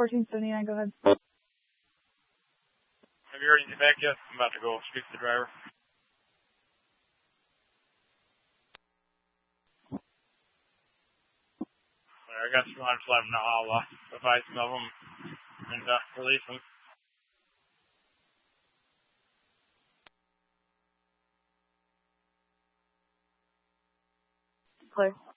1479, go ahead. Have you heard anything back yet? I'm about to go speak to the driver. I guess you want to let them know I'll provide some of them and release them. Clear.